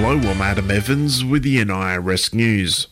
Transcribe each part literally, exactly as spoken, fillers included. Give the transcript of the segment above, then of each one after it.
Hello, I'm Adam Evans with the N I R S News.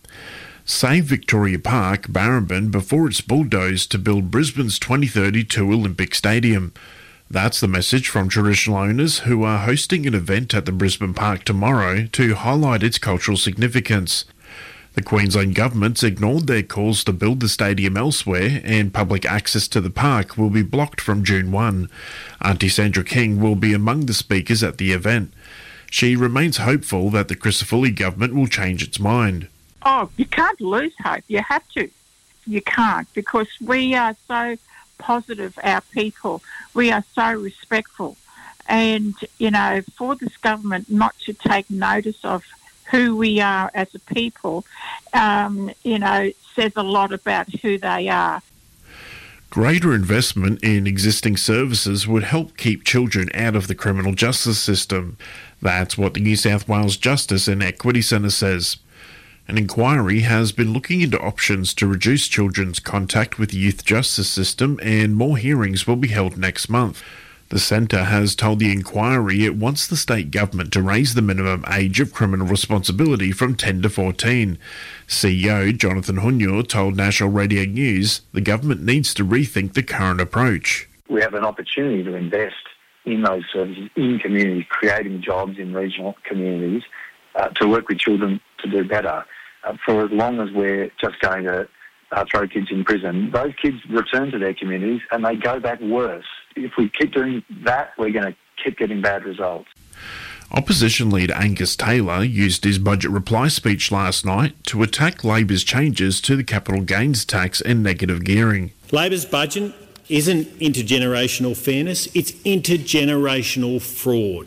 Save Victoria Park, Barrambin, before it's bulldozed to build Brisbane's twenty thirty-two Olympic Stadium. That's the message from traditional owners who are hosting an event at the Brisbane Park tomorrow to highlight its cultural significance. The Queensland government's ignored their calls to build the stadium elsewhere, and public access to the park will be blocked from June first. Auntie Sandra King will be among the speakers at the event. She remains hopeful that the Crisafulli government will change its mind. Oh, you can't lose hope. You have to. You can't, because we are so positive, our people. We are so respectful. And, you know, for this government not to take notice of who we are as a people, um, you know, says a lot about who they are. Greater investment in existing services would help keep children out of the criminal justice system. That's what the New South Wales Justice and Equity Centre says. An inquiry has been looking into options to reduce children's contact with the youth justice system, and more hearings will be held next month. The centre has told the inquiry it wants the state government to raise the minimum age of criminal responsibility from ten to fourteen. C E O Jonathan Hunyor told National Radio News the government needs to rethink the current approach. We have an opportunity to invest in those services in communities, creating jobs in regional communities, uh, to work with children to do better. Uh, for as long as we're just going to uh, throw kids in prison, those kids return to their communities and they go back worse. If we keep doing that, we're going to keep getting bad results. Opposition leader Angus Taylor used his budget reply speech last night to attack Labor's changes to the capital gains tax and negative gearing. Labor's budget isn't intergenerational fairness, it's intergenerational fraud.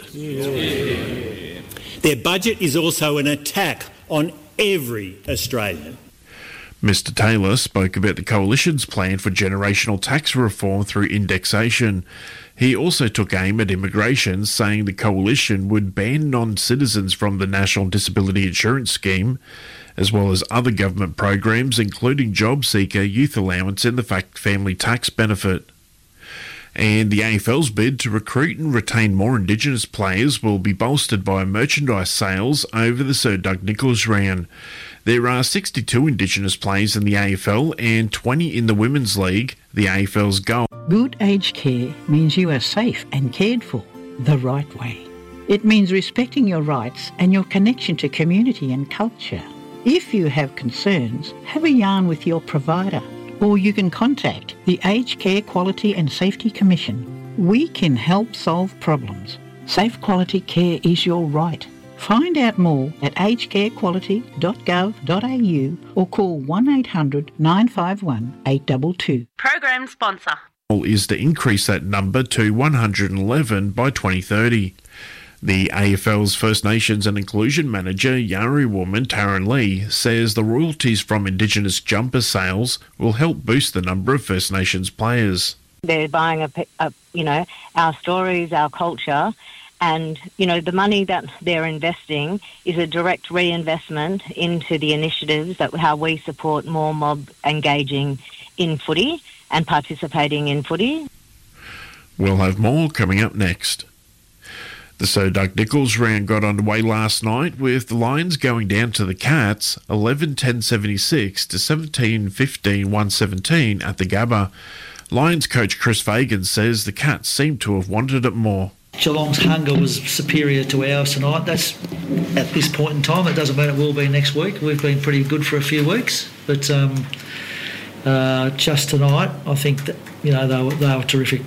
Yeah. Their budget is also an attack on every Australian. Mister Taylor spoke about the Coalition's plan for generational tax reform through indexation. He also took aim at immigration, saying the Coalition would ban non-citizens from the National Disability Insurance Scheme, as well as other government programs including JobSeeker, Youth Allowance and the Family Tax Benefit. And the A F L's bid to recruit and retain more Indigenous players will be bolstered by merchandise sales over the Sir Doug Nicholls round. There are sixty-two Indigenous players in the A F L and twenty in the Women's League, the A F L's goal. Good aged care means you are safe and cared for the right way. It means respecting your rights and your connection to community and culture. If you have concerns, have a yarn with your provider, or you can contact the Aged Care Quality and Safety Commission. We can help solve problems. Safe quality care is your right. Find out more at aged care quality dot gov dot a u or call one eight hundred nine five one eight two two. Program sponsor is to increase that number to one hundred eleven by twenty thirty. The A F L's First Nations and Inclusion Manager, Yari woman Taryn Lee, says the royalties from Indigenous jumper sales will help boost the number of First Nations players. They're buying, a, a, you know, our stories, our culture, and, you know, the money that they're investing is a direct reinvestment into the initiatives that how we support more mob engaging in footy and participating in footy. We'll have more coming up next. The Sir Doug Nicholls round got underway last night with the Lions going down to the Cats eleven ten seventy-six to seventeen fifteen one seventeen at the Gabba. Lions coach Chris Fagan says the Cats seem to have wanted it more. Geelong's hunger was superior to ours tonight. That's at this point in time. It doesn't mean it will be next week. We've been pretty good for a few weeks, but um, uh, just tonight, I think that, you know, they were, they were terrific.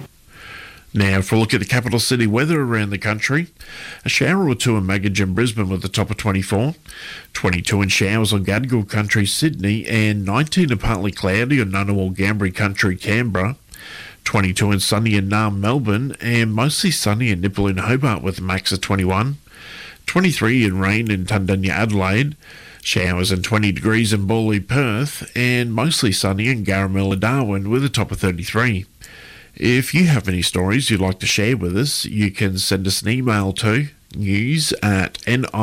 Now for a look at the capital city weather around the country. A shower or two in Magog and Brisbane with a top of twenty-four. twenty-two in showers on Gadigal country, Sydney, and nineteen in partly cloudy on Ngunnawal Gambri country, Canberra. twenty-two in sunny in Naarm, Melbourne, and mostly sunny in Nipple in Hobart with a max of twenty-one. twenty-three in rain in Tundunya, Adelaide. Showers and twenty degrees in Bawley, Perth, and mostly sunny in Garamilla, Darwin with a top of thirty-three. If you have any stories you'd like to share with us, you can send us an email to news at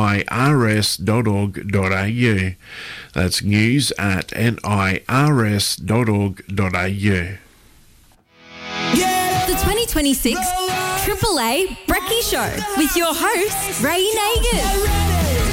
nirs dot org dot a u. That's news at nirs dot org dot a u. The twenty twenty-six Triple A Brekkie Show with your host, Ray Nagin.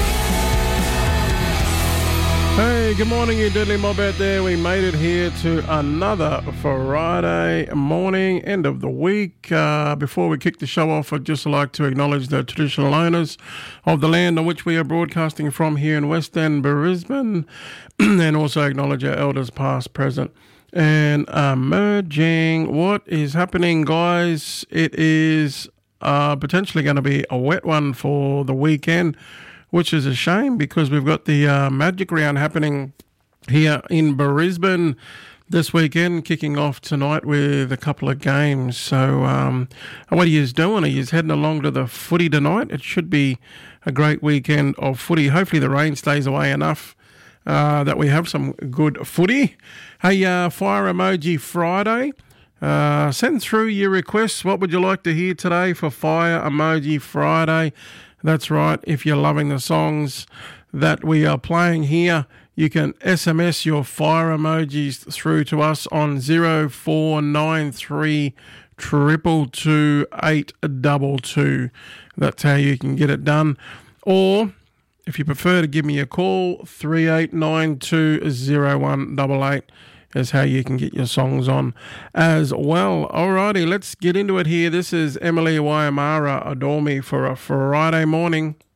Hey, good morning, you deadly mob out there. We made it here to another Friday morning, end of the week. Uh, before we kick the show off, I'd just like to acknowledge the traditional owners of the land on which we are broadcasting from here in West End, Brisbane, and also acknowledge our elders past, present, and emerging. What is happening, guys? It is uh, potentially going to be a wet one for the weekend, which is a shame because we've got the uh, Magic Round happening here in Brisbane this weekend, kicking off tonight with a couple of games. So um, what are you doing? Are you heading along to the footy tonight? It should be a great weekend of footy. Hopefully the rain stays away enough uh, that we have some good footy. Hey, uh, Fire Emoji Friday. Uh, send through your requests. What would you like to hear today for Fire Emoji Friday? That's right. If you're loving the songs that we are playing here, you can S M S your fire emojis through to us on zero four nine three two two two eight two two. That's how you can get it done. Or if you prefer to give me a call, three eight nine two zero one eight eight is how you can get your songs on as well. Alrighty, let's get into it here. This is Emily Waimara Adore Me for a Friday morning.